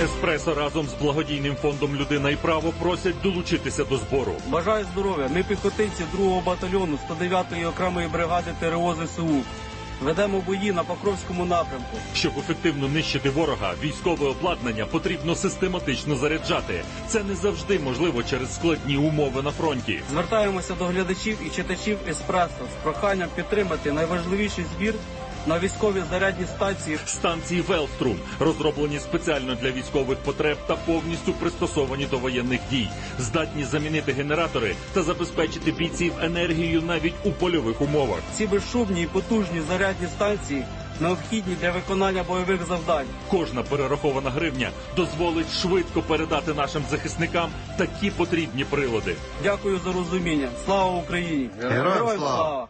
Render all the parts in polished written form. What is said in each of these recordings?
Еспресо разом з благодійним фондом «Людина і право» просять долучитися до збору. Бажаю здоров'я. Ми піхотинці 2-го батальйону 109-ї окремої бригади ТРО ЗСУ. Ведемо бої на Покровському напрямку. Щоб ефективно нищити ворога, військове обладнання потрібно систематично заряджати. Це не завжди можливо через складні умови на фронті. Звертаємося до глядачів і читачів «Еспресо» з проханням підтримати найважливіший збір на військові зарядні станції. Станції «Велструм» розроблені спеціально для військових потреб та повністю пристосовані до воєнних дій. Здатні замінити генератори та забезпечити бійців енергією навіть у польових умовах. Ці безшумні і потужні зарядні станції необхідні для виконання бойових завдань. Кожна перерахована гривня дозволить швидко передати нашим захисникам такі потрібні прилади. Дякую за розуміння. Слава Україні! Героям слава!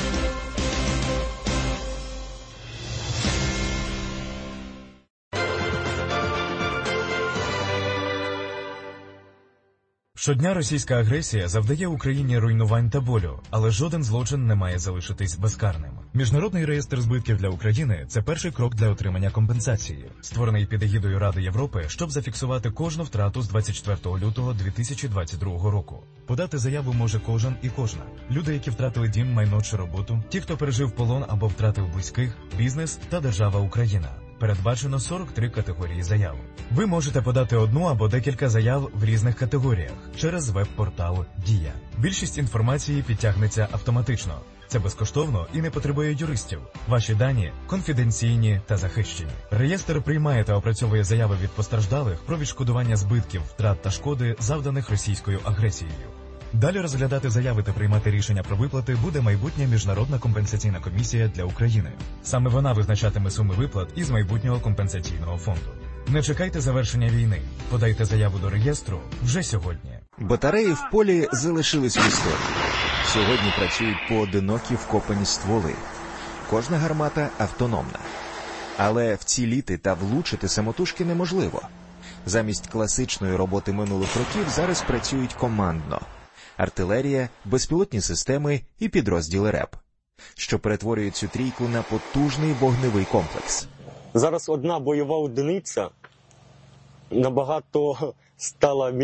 Щодня російська агресія завдає Україні руйнувань та болю, але жоден злочин не має залишитись безкарним. Міжнародний реєстр збитків для України – це перший крок для отримання компенсації, створений під егідою Ради Європи, щоб зафіксувати кожну втрату з 24 лютого 2022 року. Подати заяву може кожен і кожна. Люди, які втратили дім, майно чи роботу, ті, хто пережив полон або втратив близьких, бізнес та держава Україна. Передбачено 43 категорії заяв. Ви можете подати одну або декілька заяв в різних категоріях через веб-портал «Дія». Більшість інформації підтягнеться автоматично. Це безкоштовно і не потребує юристів. Ваші дані конфіденційні та захищені. Реєстр приймає та опрацьовує заяви від постраждалих про відшкодування збитків, втрат та шкоди, завданих російською агресією. Далі розглядати заяви та приймати рішення про виплати буде майбутня Міжнародна компенсаційна комісія для України. Саме вона визначатиме суми виплат із майбутнього компенсаційного фонду. Не чекайте завершення війни. Подайте заяву до реєстру вже сьогодні. Батареї в полі залишились в історії. Сьогодні працюють поодинокі вкопані стволи. Кожна гармата автономна. Але вціліти та влучити самотужки неможливо. Замість класичної роботи минулих років зараз працюють командно. Артилерія, безпілотні системи і підрозділи РЕБ, що перетворюють цю трійку на потужний вогневий комплекс. Зараз одна бойова одиниця набагато стала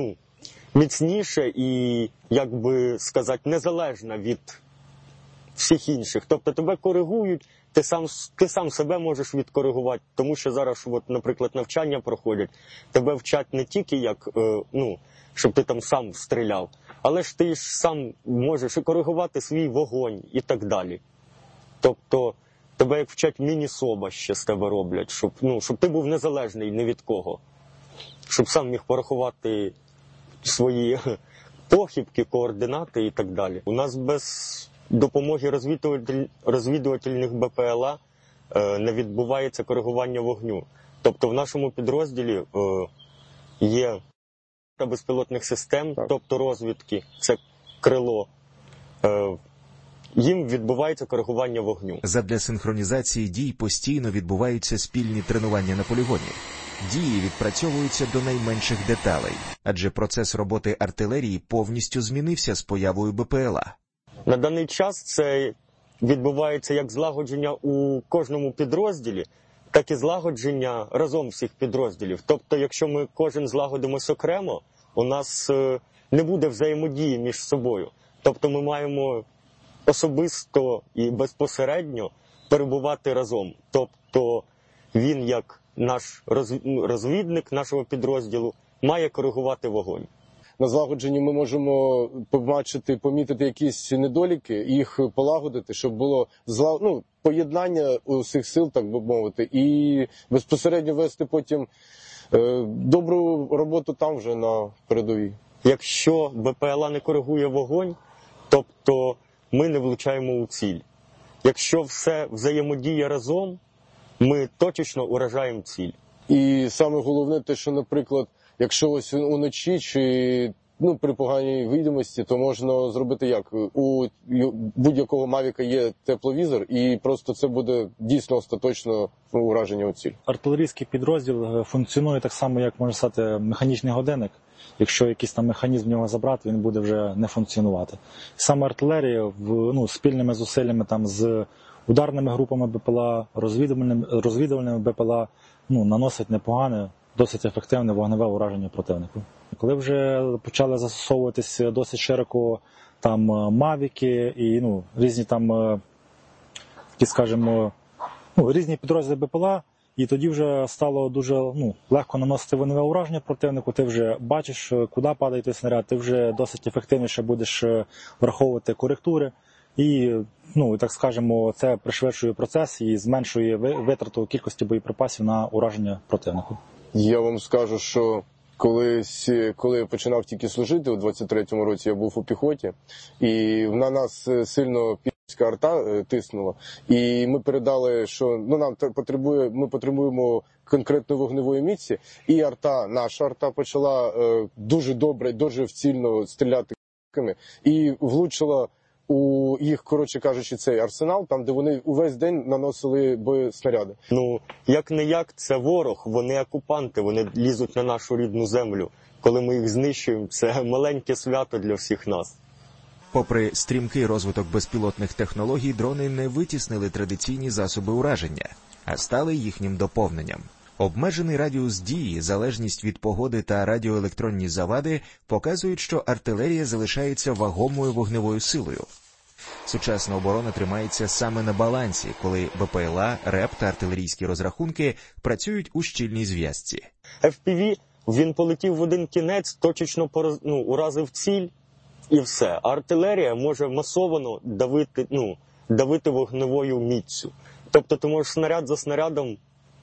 міцніше і, як би сказати, незалежна від всіх інших. Тобто тебе коригують, ти сам себе можеш відкоригувати, тому що зараз, наприклад, навчання проходять, тебе вчать не тільки як, щоб ти там сам стріляв, але ж ти ж сам можеш і коригувати свій вогонь і так далі. Тобто тебе як вчать міні-соба ще з тебе роблять, щоб ти був незалежний ні від кого. Щоб сам міг порахувати свої похибки, координати і так далі. У нас без допомоги розвідувальних БПЛА не відбувається коригування вогню. Тобто в нашому підрозділі є безпілотних систем, тобто розвідки, це крило, їм відбувається коригування вогню. Задля синхронізації дій постійно відбуваються спільні тренування на полігоні. Дії відпрацьовуються до найменших деталей, адже процес роботи артилерії повністю змінився з появою БПЛА. На даний час це відбувається як злагодження у кожному підрозділі, так і злагодження разом всіх підрозділів. Тобто, якщо ми кожен злагодимось окремо, у нас не буде взаємодії між собою. Тобто ми маємо особисто і безпосередньо перебувати разом. Тобто він, як наш розвідник нашого підрозділу, має коригувати вогонь. На злагодженні ми можемо помітити якісь недоліки, їх полагодити, щоб було поєднання усіх сил, так би мовити, і безпосередньо вести потім добру роботу там вже на передовій. Якщо БПЛА не коригує вогонь, тобто ми не влучаємо у ціль. Якщо все взаємодіє разом, ми точечно уражаємо ціль. І саме головне те, що, наприклад, якщо ось уночі чи при поганій видимості, то можна зробити як? У будь-якого Мавіка є тепловізор, і просто це буде дійсно остаточно ураження у ціль. Артилерійський підрозділ функціонує так само, як, можна сказати, механічний годинник. Якщо якийсь там механізм в нього забрати, він буде вже не функціонувати. Саме артилерія спільними зусиллями з ударними групами БПЛА, розвідувальними БПЛА наносить непогане досить ефективне вогневе ураження противнику. Коли вже почали застосовуватись досить широко там мавіки і різні там, скажімо, різні підрозділи БПЛА, і тоді вже стало дуже легко наносити вогневе ураження противнику, ти вже бачиш, куди падає той снаряд, ти вже досить ефективніше будеш враховувати коректури. І, так скажемо, це пришвидшує процес і зменшує витрату кількості боєприпасів на ураження противнику. Я вам скажу, що коли я починав тільки служити, у 23-му році я був у піхоті, і на нас сильно пі***ська арта тиснула, і ми передали, що ми потребуємо конкретної вогневої міці, і наша арта почала дуже добре, дуже вцільно стріляти і влучила у їх, коротше кажучи, цей арсенал, там, де вони увесь день наносили снаряди. Як-не-як, це ворог, вони окупанти, вони лізуть на нашу рідну землю. Коли ми їх знищуємо, це маленьке свято для всіх нас. Попри стрімкий розвиток безпілотних технологій, дрони не витіснили традиційні засоби ураження, а стали їхнім доповненням. Обмежений радіус дії, залежність від погоди та радіоелектронні завади показують, що артилерія залишається вагомою вогневою силою. Сучасна оборона тримається саме на балансі, коли БПЛА, РЕП та артилерійські розрахунки працюють у щільній зв'язці. FPV, він полетів в один кінець, точечно уразив ціль і все. А артилерія може масово давити вогневою міццю. Тобто ти можеш снаряд за снарядом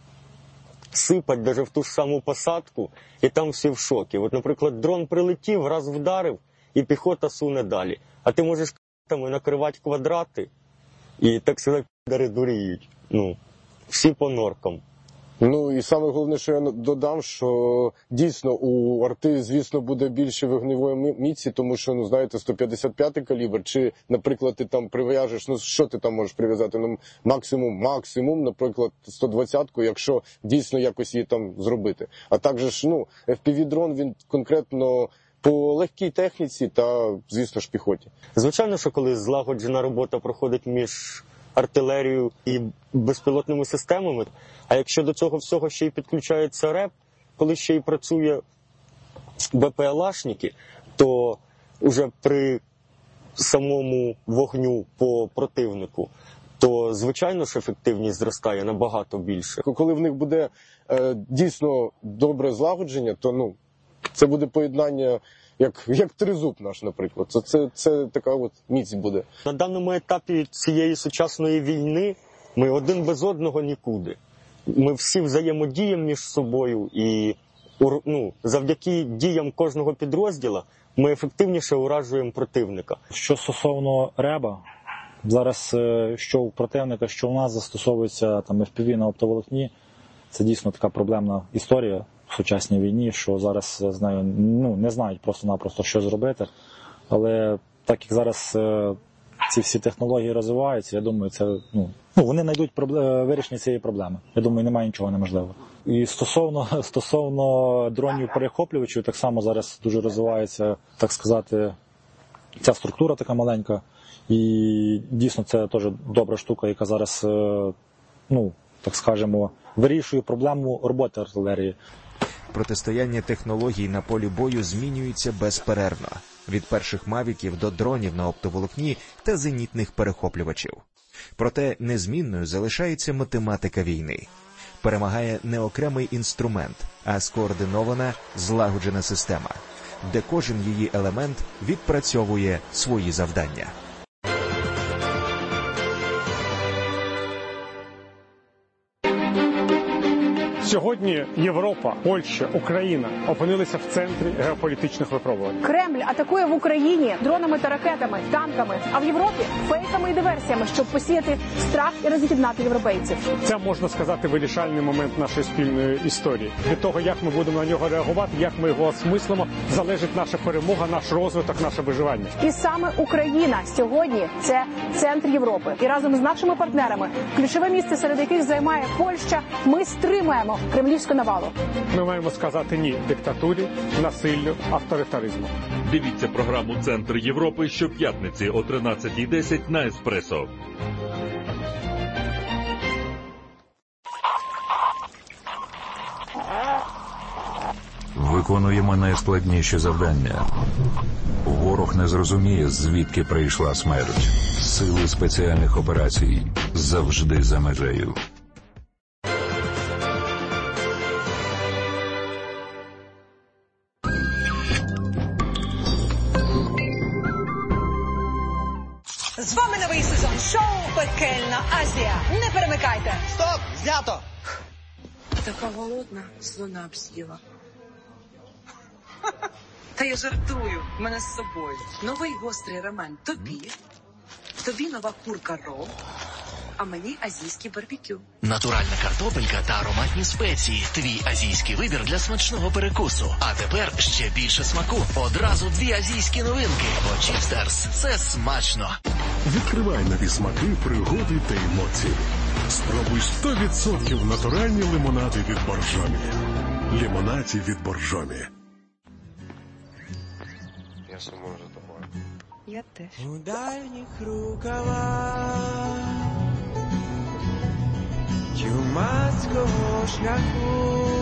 сипать навіть в ту ж саму посадку, і там всі в шокі. Наприклад, дрон прилетів, раз вдарив, і піхота суне далі. А ти можеш накривати квадрати, і, так сказати, дуріють. Всі по норкам. І саме головне, що я додам, що дійсно у арти, звісно, буде більше вогневої міці, тому що, 155-й калібр, чи, наприклад, ти там прив'яжеш, що ти там можеш прив'язати? Максимум, наприклад, 120-ку, якщо дійсно якось її там зробити. А також, FPV-дрон, він конкретно по легкій техніці та, звісно ж, піхоті. Звичайно, що коли злагоджена робота проходить між артилерією і безпілотними системами, а якщо до цього всього ще й підключається РЕП, коли ще й працює БПЛАшники, то вже при самому вогню по противнику, то, звичайно ж, ефективність зростає набагато більше. Коли в них буде дійсно добре злагодження, то, це буде поєднання, як тризуб наш, наприклад. Це така міць буде. На даному етапі цієї сучасної війни ми один без одного нікуди. Ми всі взаємодіємо між собою і завдяки діям кожного підрозділу ми ефективніше уражуємо противника. Що стосовно РЕБа, зараз що у противника, що у нас застосовується FPV на оптоволокні, це дійсно така проблемна історія в сучасній війні, що зараз з нею не знають просто-напросто, що зробити. Але так як зараз ці всі технології розвиваються, я думаю, це вони знайдуть вирішення цієї проблеми. Я думаю, немає нічого неможливого. І стосовно дронів-перехоплювачів, так само зараз дуже розвивається, так сказати, ця структура така маленька. І дійсно це теж добра штука, яка зараз, так скажемо, вирішує проблему роботи артилерії. Протистояння технологій на полі бою змінюється безперервно. Від перших мавіків до дронів на оптоволокні та зенітних перехоплювачів. Проте незмінною залишається математика війни. Перемагає не окремий інструмент, а скоординована, злагоджена система, де кожен її елемент відпрацьовує свої завдання. Сьогодні Європа, Польща, Україна опинилися в центрі геополітичних випробувань. Кремль атакує в Україні дронами та ракетами, танками, а в Європі фейками і диверсіями, щоб посіяти страх і роз'єднати європейців. Це, можна сказати, вирішальний момент нашої спільної історії. Від того, як ми будемо на нього реагувати, як ми його осмислимо, залежить наша перемога, наш розвиток, наше виживання. І саме Україна сьогодні – це центр Європи. І разом з нашими партнерами, ключове місце, серед яких займає Польща, ми стримуємо кремлівську навалу. Ми маємо сказати ні диктатурі, насиллю, авторитаризму. Дивіться програму «Центр Європи» щоп'ятниці о 13:10 на Еспресо. виконуємо найскладніші завдання. Ворог не зрозуміє, звідки прийшла смерть. Сили спеціальних операцій завжди за межею. З вами новий сезон шоу «Пекельна Азія». Не перемикайте. Стоп! Знято! Така голодна, слона б з'їла. Та я жартую, в мене з собою. Новий гострий рамен тобі. Тобі нова курка рол, а мені азійський барбекю. Натуральна картопелька та ароматні спеції. Твій азійський вибір для смачного перекусу. А тепер ще більше смаку. Одразу 2 азійські новинки. Бо Чіпстерс – це смачно. Відкривай нові смаки, пригоди та емоції. Спробуй 100% натуральні лимонади від Боржомі. Лимонаді від Боржомі. Я сумую за тобою. Я теж. У дальніх рукавах тюманського шляху